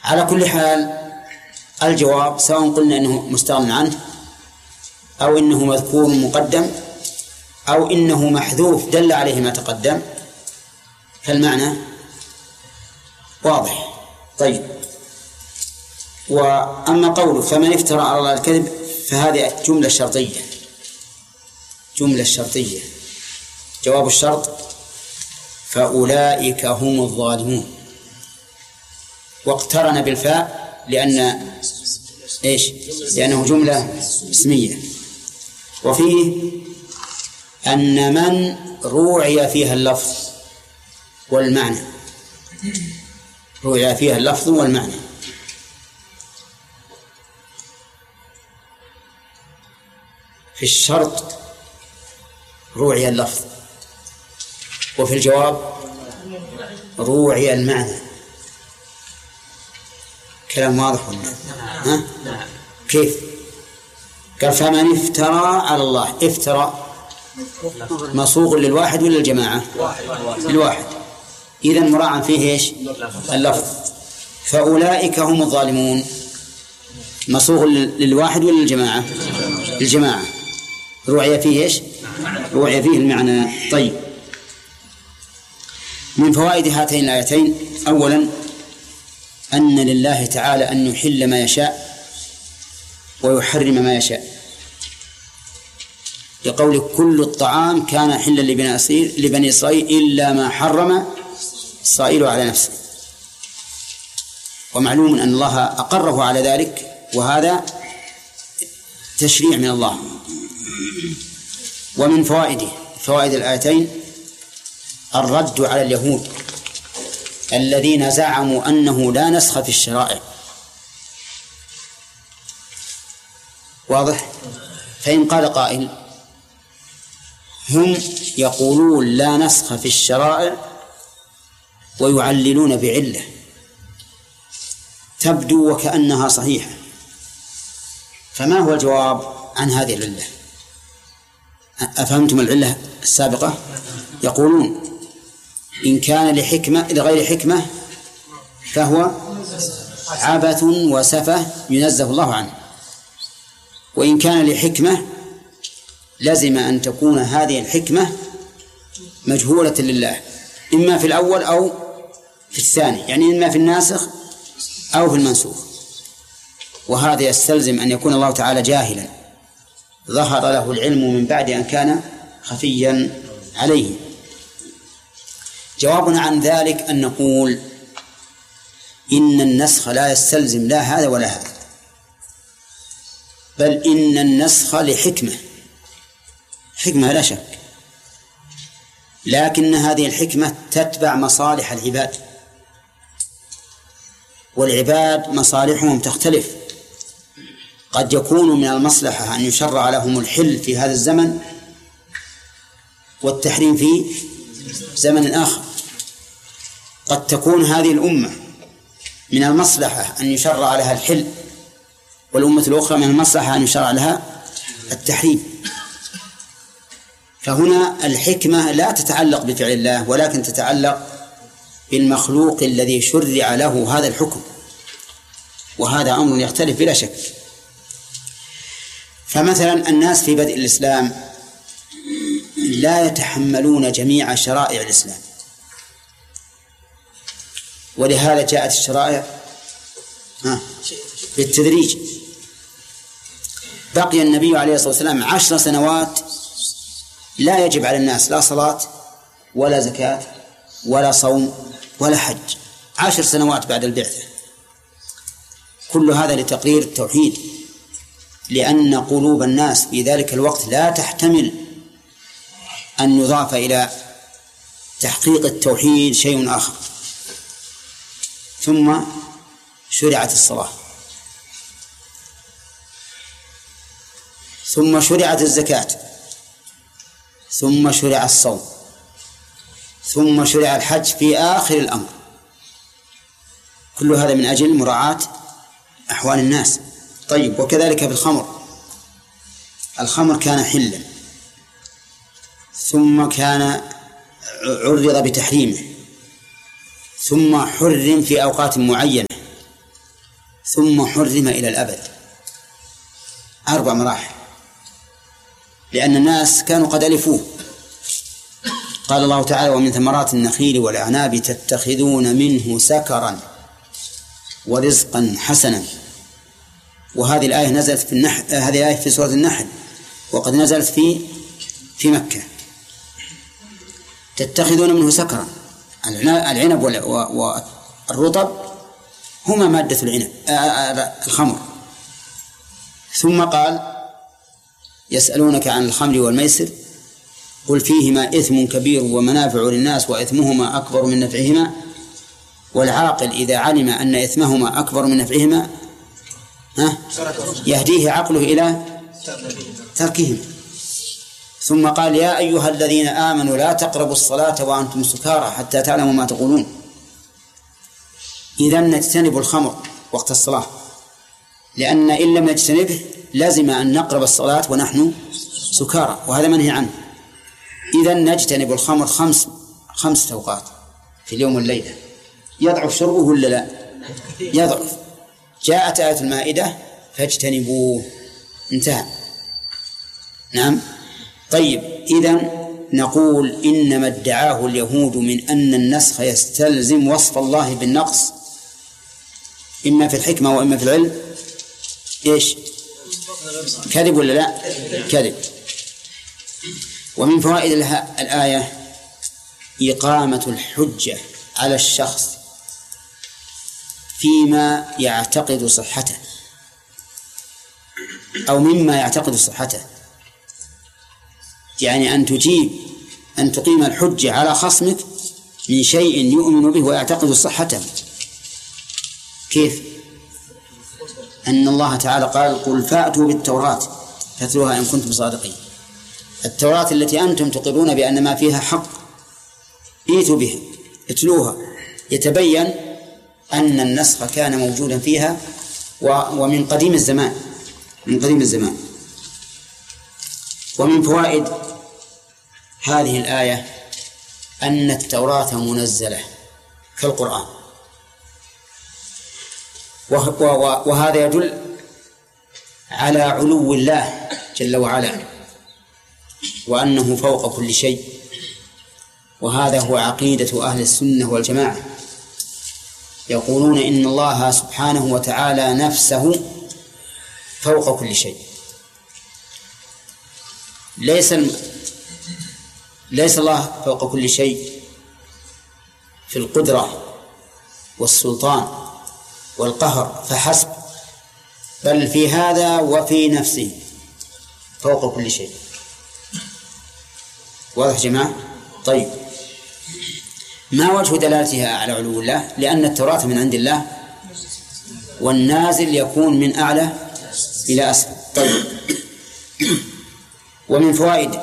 على كل حال الجواب سواء قلنا إنه مستغنى عنه أو إنه مذكور مقدم أو إنه محذوف دل عليه ما تقدم، فالمعنى واضح. طيب، وأما قوله فمن افترى على الله الكذب فهذه جملة شرطية، جملة شرطية، جواب الشرط فأولئك هم الظالمون، واقترن بالفاء لأنه جملة اسمية. وفيه أن من روعي فيها اللفظ والمعنى، روعي فيها اللفظ والمعنى. في الشرط روعي اللفظ، وفي الجواب روعي المعنى. كلام واضح ولا ها؟ كيف؟ قال فمن افترى على الله، افترى مصوغ للواحد ولا للجماعة؟ الواحد، إذن مراعا فيه إيش؟ اللفظ. فأولئك هم الظالمون مصوغ للواحد ولا للجماعة؟ الجماعة، روعي فيه إيش؟ روعي فيه المعنى. طيب، من فوائد هاتين الآيتين: أولا أن لله تعالى أن يحل ما يشاء ويحرم ما يشاء، لقول كل الطعام كان حلا لبني إسرائيل إلا ما حرم إسرائيل على نفسه، ومعلوم أن الله أقره على ذلك، وهذا تشريع من الله. ومن فوائد الآيتين الرد على اليهود الذين زعموا أنه لا نسخ في الشرائع. واضح؟ فإن قال قائل هم يقولون لا نسخ في الشرائع ويعللون بعلة تبدو وكأنها صحيحة، فما هو الجواب عن هذه العلة؟ أفهمتم العلة السابقة؟ يقولون إن كان لغير حكمة فهو عبث وسفه ينزه الله عنه، وإن كان لحكمة لازم أن تكون هذه الحكمة مجهولة لله، إما في الأول أو في الثاني، يعني إما في الناسخ أو في المنسوخ، وهذا يستلزم أن يكون الله تعالى جاهلا ظهر له العلم من بعد أن كان خفيا عليه. جوابنا عن ذلك أن نقول إن النسخ لا يستلزم لا هذا ولا هذا، بل إن النسخ لحكمة، حكمة لا شك، لكن هذه الحكمة تتبع مصالح العباد، والعباد مصالحهم تختلف. قد يكون من المصلحة أن يشرع لهم الحل في هذا الزمن والتحريم في زمن آخر. قد تكون هذه الأمة من المصلحة أن يشرع لها الحل، والأمة الأخرى من المصلحة أن يشرع لها التحريم. فهنا الحكمة لا تتعلق بفعل الله، ولكن تتعلق بالمخلوق الذي شرع له هذا الحكم، وهذا أمر يختلف بلا شك. فمثلا الناس في بدء الإسلام لا يتحملون جميع شرائع الإسلام، ولهذا جاءت الشرائع بالتدريج. بقي النبي عليه الصلاة والسلام 10 سنوات لا يجب على الناس لا صلاة ولا زكاة ولا صوم ولا حج، 10 سنوات بعد البعثة. كل هذا لتقرير التوحيد، لأن قلوب الناس في ذلك الوقت لا تحتمل أن يضاف إلى تحقيق التوحيد شيء آخر. ثم شرعت الصلاة، ثم شرعت الزكاة، ثم شرع الصوم، ثم شرع الحج في آخر الأمر. كل هذا من أجل مراعاة أحوال الناس. طيب، وكذلك في الخمر كان حلا، ثم كان عرض بتحريمه، ثم حرم في أوقات معينة، ثم حرم إلى الأبد، 4 مراحل، لأن الناس كانوا قد ألفوه. قال الله تعالى: ومن ثمرات النخيل والأعناب تتخذون منه سكرا ورزقا حسنا. وهذه الآية نزلت في النحل، هذه الآية في سورة النحل، وقد نزلت في مكة. تتخذون منه سكرا، العنب والرطب هما مادة العنب الخمر. ثم قال: يسألونك عن الخمر والميسر قل فيهما إثم كبير ومنافع للناس وإثمهما أكبر من نفعهما والعاقل إذا علم أن إثمهما أكبر من نفعهما يهديه عقله إلى تركهم. ثم قال: يا أيها الذين آمنوا لا تقربوا الصلاة وأنتم سكارى حتى تعلموا ما تقولون. إذن نجتنب الخمر وقت الصلاة، لأن إن لم نجتنبه لازم أن نقرب الصلاة ونحن سكارى، وهذا منهي عنه. إذن نجتنب الخمر 5 أوقات في اليوم والليلة. يضعف شربه ولا لا؟ يضعف. جاءت آية المائدة فاجتنبوه، انتهى. نعم. طيب، إذن نقول إنما ادعاه اليهود من أن النسخ يستلزم وصف الله بالنقص إما في الحكمة وإما في العلم، إيش؟ كذب ولا لا؟ كذب. ومن فوائد الآية إقامة الحجة على الشخص فيما يعتقد صحته أو مما يعتقد صحته، يعني أن تقيم الحجة على خصمك من شيء يؤمن به ويعتقد صحته. كيف؟ أن الله تعالى قال: قل فأتوا بالتوراة فاتلوها إن كنتم صادقين. التوراة التي أنتم تقرون بأن ما فيها حق ائتوا بها، اتلوها، يتبين أن النسخ كان موجودا فيها ومن قديم الزمان، من قديم الزمان. ومن فوائد هذه الآية أن التوراة منزلة كالقرآن، وهذا يدل على علو الله جل وعلا وأنه فوق كل شيء، وهذا هو عقيدة أهل السنة والجماعة. يقولون إن الله سبحانه وتعالى نفسه فوق كل شيء، ليس الله فوق كل شيء في القدرة والسلطان والقهر فحسب، بل في هذا وفي نفسه فوق كل شيء. واضح جماعة؟ طيب، ما وجه دلالتها على علو الله؟ لأن التوراة من عند الله والنازل يكون من أعلى إلى أسفل. طيب، ومن فوائد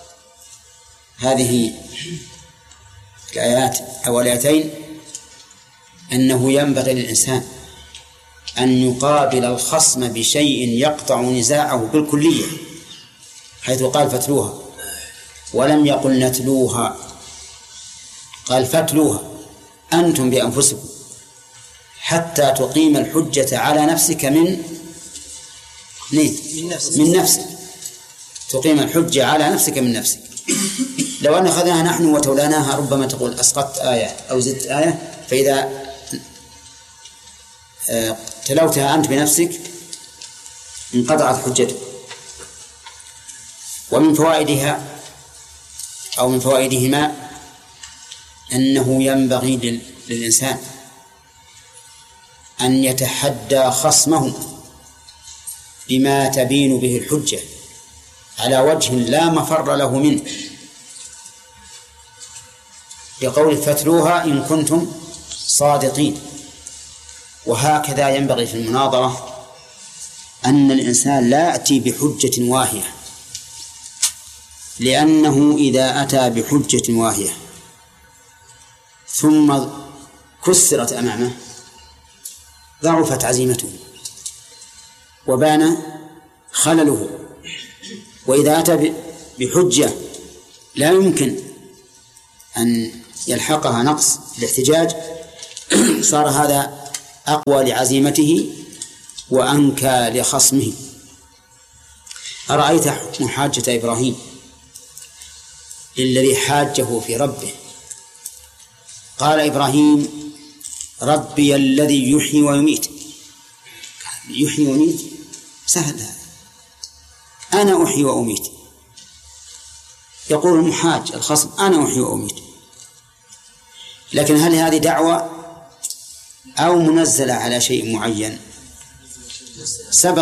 هذه الآيات أو الآيتين أنه ينبغي للإنسان أن يقابل الخصم بشيء يقطع نزاعه بالكلية، حيث قال فتلوها ولم يقل نتلوها، قال فتلوها أنتم بأنفسكم حتى تقيم الحجة على نفسك من نفسك، تقيم الحجة على نفسك من نفسك. لو أن أخذناها نحن وتولاناها ربما تقول أسقطت آية أو زدت آية، فإذا تلوتها أنت بنفسك انقطعت حجتك. ومن فوائدها أو من فوائدهما أنه ينبغي للإنسان أن يتحدى خصمه بما تبين به الحجة على وجه لا مفر له منه، لقول فتلوها إن كنتم صادقين. وهكذا ينبغي في المناظرة أن الإنسان لا يأتي بحجة واهية، لأنه إذا أتى بحجة واهية ثم كسرت أمامه ضعفت عزيمته وبان خلله. وإذا أتى بحجة لا يمكن أن يلحقها نقص في الاحتجاج صار هذا أقوى لعزيمته وأنكى لخصمه. أرأيت محاجة إبراهيم للذي حاجه في ربه؟ قال إبراهيم: ربي الذي يحيي ويميت. يحيي ويميت سهل هذا، أنا أحيي وأميت. يقول المحاج الخصم: أنا أحيي وأميت. لكن هل هذه دعوة أو منزلة على شيء معين؟ سبق